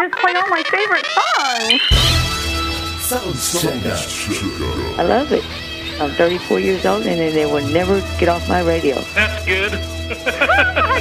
guys play all my favorite songs. Sound check. I love it. I'm 34 years old and they will never get off my radio. That's good.